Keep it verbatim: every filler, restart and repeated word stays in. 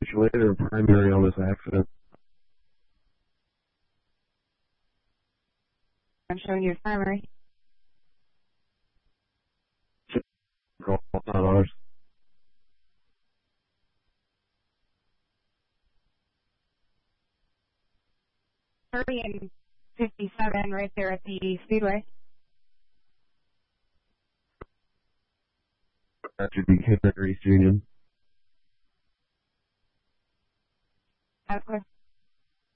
later primary on this accident. I'm showing you primary. Call, not ours. thirty and fifty-seven right there at the Speedway. That should be Kent East Union. That's clear.